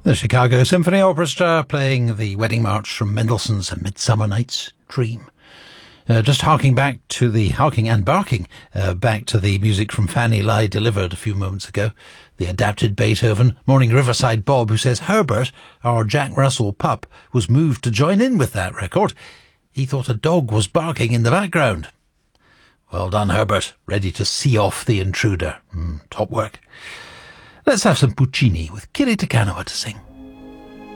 The Chicago Symphony Orchestra playing the wedding march from Mendelssohn's A Midsummer Night's Dream. Just harking back to the music from Fanny Lie delivered a few moments ago, the adapted Beethoven. Morning Riverside Bob, who says Herbert, our Jack Russell pup, was moved to join in with that record. He thought a dog was barking in the background. Well done, Herbert. Ready to see off the intruder. Top work. Let's have some Puccini with Kiri Te Kanawa to sing.